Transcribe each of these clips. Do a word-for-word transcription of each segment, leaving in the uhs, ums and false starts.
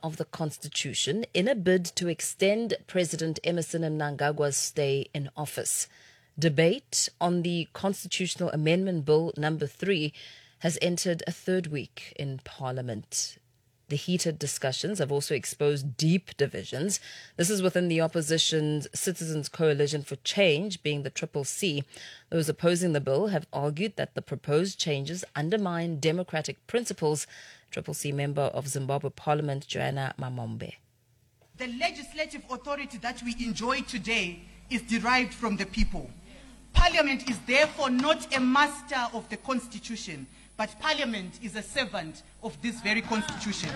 of the Constitution in a bid to extend President Emmerson Mnangagwa's stay in office. Debate on the Constitutional Amendment Bill number three has entered a third week in Parliament. The heated discussions have also exposed deep divisions. This is within the opposition's Citizens Coalition for Change, being the Triple C. Those opposing the bill have argued that the proposed changes undermine democratic principles. Triple C member of Zimbabwe Parliament, Joanna Mamombe. The legislative authority that we enjoy today is derived from the people. Parliament is therefore not a master of the Constitution, but Parliament is a servant of this very Constitution.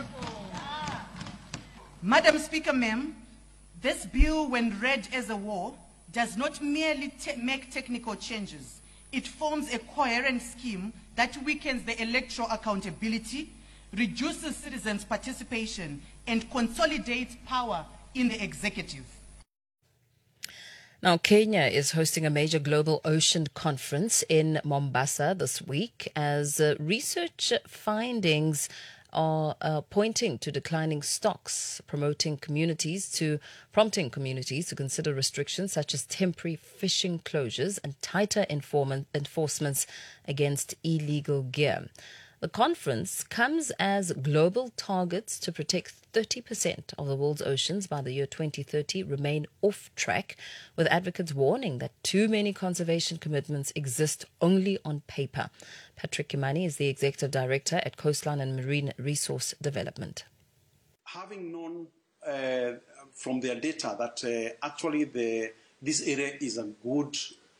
Madam Speaker, ma'am, this bill, when read as a whole, does not merely te- make technical changes. It forms a coherent scheme that weakens the electoral accountability, reduces citizens' participation, and consolidates power in the executive. Now, Kenya is hosting a major global ocean conference in Mombasa this week as uh, research findings are uh, pointing to declining stocks, promoting communities to prompting communities to consider restrictions such as temporary fishing closures and tighter inform- enforcements against illegal gear. The conference comes as global targets to protect thirty percent of the world's oceans by the year twenty thirty remain off track, with advocates warning that too many conservation commitments exist only on paper. Patrick Kimani is the Executive Director at Coastline and Marine Resource Development. Having known uh, from their data that uh, actually the, this area is a good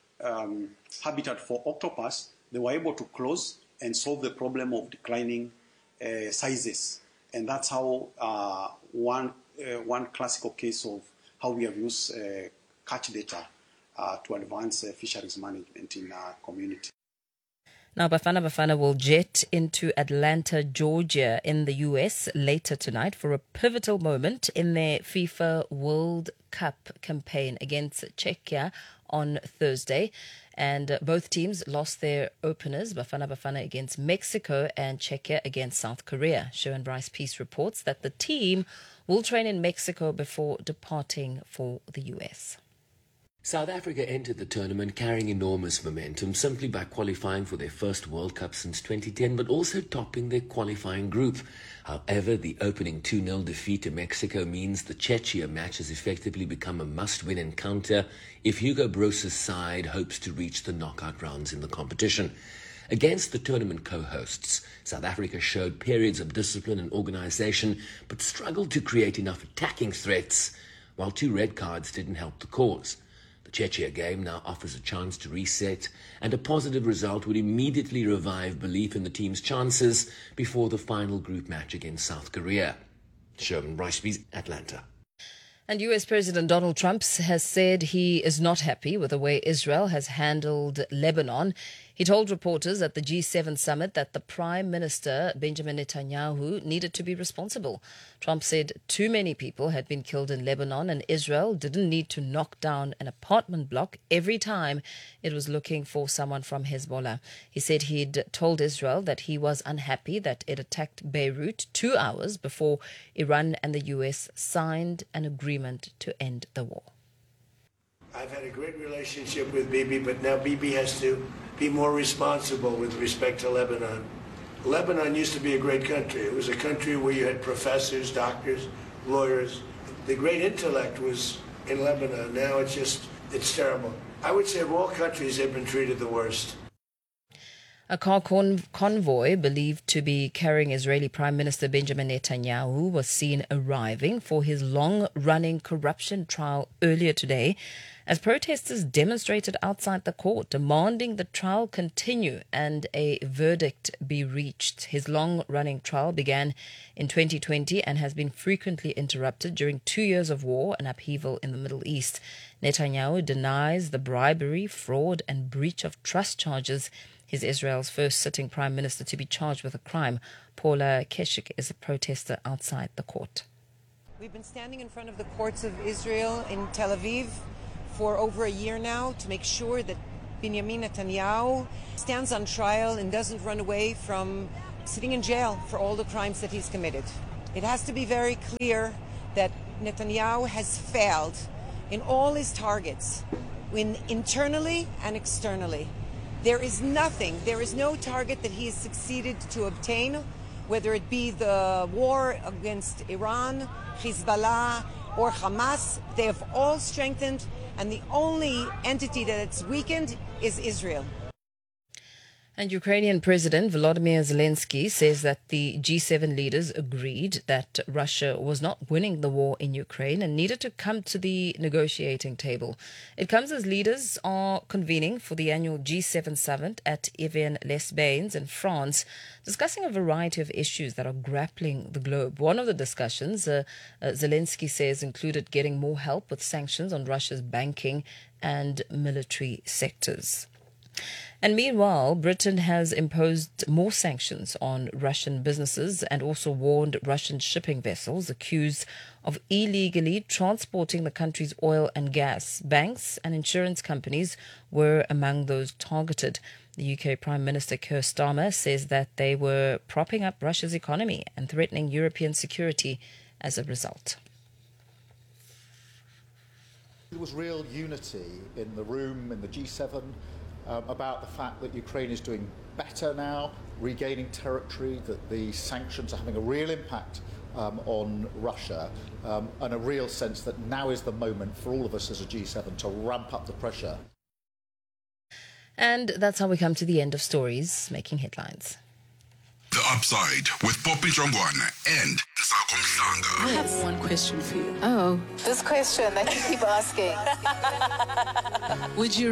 um, habitat for octopus, they were able to close and solve the problem of declining uh, sizes. And that's how uh, one uh, one classical case of how we have used uh, catch data uh, to advance uh, fisheries management in our community. Now, Bafana Bafana will jet into Atlanta, Georgia in the U S later tonight for a pivotal moment in their FIFA World Cup campaign against Czechia on Thursday. And uh, both teams lost their openers, Bafana Bafana against Mexico and Czechia against South Korea. Sherwin Bryce Peace reports that the team will train in Mexico before departing for the U S. South Africa entered the tournament carrying enormous momentum simply by qualifying for their first World Cup since twenty ten, but also topping their qualifying group. However, the opening two nil defeat to Mexico means the Czechia match has effectively become a must-win encounter if Hugo Broos's side hopes to reach the knockout rounds in the competition. Against the tournament co-hosts, South Africa showed periods of discipline and organisation, but struggled to create enough attacking threats, while two red cards didn't help the cause. The Czechia game now offers a chance to reset, and a positive result would immediately revive belief in the team's chances before the final group match against South Korea. Sherwin Bryce, Atlanta. And U S President Donald Trump has said he is not happy with the way Israel has handled Lebanon. He told reporters at the G seven summit that the Prime Minister, Benjamin Netanyahu, needed to be responsible. Trump said too many people had been killed in Lebanon and Israel didn't need to knock down an apartment block every time it was looking for someone from Hezbollah. He said he'd told Israel that he was unhappy that it attacked Beirut two hours before Iran and the U S signed an agreement to end the war. I've had a great relationship with Bibi, but now Bibi has to be more responsible with respect to Lebanon. Lebanon used to be a great country. It was a country where you had professors, doctors, lawyers. The great intellect was in Lebanon. Now it's just, it's terrible. I would say of all countries, they've been treated the worst. A car con- convoy believed to be carrying Israeli Prime Minister Benjamin Netanyahu was seen arriving for his long-running corruption trial earlier today as protesters demonstrated outside the court, demanding the trial continue and a verdict be reached. His long-running trial began in twenty twenty and has been frequently interrupted during two years of war and upheaval in the Middle East. Netanyahu denies the bribery, fraud and breach of trust charges. He's Israel's first sitting prime minister to be charged with a crime. Paula Keshik is a protester outside the court. We've been standing in front of the courts of Israel in Tel Aviv for over a year now to make sure that Benjamin Netanyahu stands on trial and doesn't run away from sitting in jail for all the crimes that he's committed. It has to be very clear that Netanyahu has failed in all his targets, in internally and externally. There is nothing, there is no target that he has succeeded to obtain, whether it be the war against Iran, Hezbollah, or Hamas. They have all strengthened, and the only entity that it's weakened is Israel. And Ukrainian President Volodymyr Zelensky says that the G seven leaders agreed that Russia was not winning the war in Ukraine and needed to come to the negotiating table. It comes as leaders are convening for the annual G seven summit at Evian-les-Bains in France, discussing a variety of issues that are grappling the globe. One of the discussions, uh, uh, Zelensky says, included getting more help with sanctions on Russia's banking and military sectors. And meanwhile, Britain has imposed more sanctions on Russian businesses and also warned Russian shipping vessels accused of illegally transporting the country's oil and gas. Banks and insurance companies were among those targeted. The U K Prime Minister Keir Starmer says that they were propping up Russia's economy and threatening European security as a result. There was real unity in the room, in the G seven, Um, about the fact that Ukraine is doing better now, regaining territory, that the sanctions are having a real impact um, on Russia, um, and a real sense that now is the moment for all of us as a G seven to ramp up the pressure. And that's how we come to the end of Stories Making Headlines. The Upside with Poppy Jongwana and Nsako Mhlanga. I have one question for you. Oh. This question that you keep asking. Would you